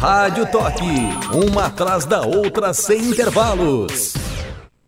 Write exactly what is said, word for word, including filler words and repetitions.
Rádio Toque, uma atrás da outra sem intervalos.